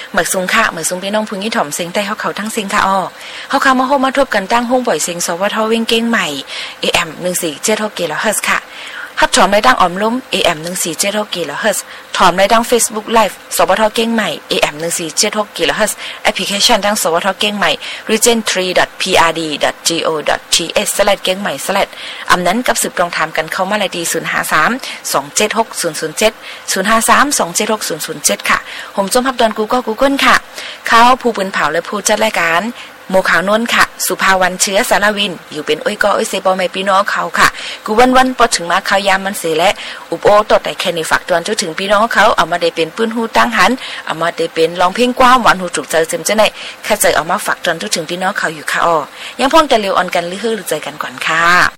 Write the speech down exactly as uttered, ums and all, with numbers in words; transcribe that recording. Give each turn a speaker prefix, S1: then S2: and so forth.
S1: เหมือนซุงค่ะเหมือนซุงพี่น้องพึ่งยี่ถ่อมเสียงแต่เขาเขาทั้งเสียงค่ะอ้อเขาเข้ามาโฮมาทบกันตั้งห้องบ่อยเสียงสวทวิ่งเก้งใหม่ เอ เอ็ม หนึ่งสี่เจ็ดหก กิโลเฮิรตซ์ค่ะฮับถอมในดังออมล้ม เอ เอ็ม หนึ่งสี่เจ็ดหก กิโลเฮิรตซ์ถอมในดัง Facebook Live สวทเก้งใหม่ เอ เอ็ม หนึ่งสี่เจ็ดหก กิโลเฮิรตซ์แอปพลิเคชันดังสวทเก้งใหม่ รีเจน ทรี ดอท พี อาร์ ดี ดอท จี โอ ดอท ที เอช สแลช เก้งใหม่ สแลช อำนั้นกับสืบตรงถามกันเข้ามาเลยดีศูนย์ ห้า สาม สอง เจ็ด หก ศูนย์ ศูนย์ เจ็ด ศูนย์ ห้า สาม สอง เจ็ด หก ศูนย์ ศูนย์ เจ็ดค่ะผมจมพับดอนกูก็กูเกิลค่ะเขาผู้ปืนเผาและผู้จัดรายการโมขาวนวลค่ะสุภาวันเชื้อสารวินอยู่เป็นอ้อยก็อ้อยเซบอแม่พี่น้องเขาค่ะกูวันวันพอถึงมาเขายามมันเสียและอุปโอตดแต่แค่ในฝากตอนจนถึงพี่น้องเขาเอามาได้เป็นปืนหูตั้งหันเอามาได้เป็นร้องเพลงกว้างหวานหูจุกใจเต็มใจในแค่ใจเอามาฝากตอนจนถึงพี่น้องเขาอยู่ค่ะอ้อยังพ้องแต่เร็วอ่อนกันหรือฮือหรือใจกันก่อนค่ะ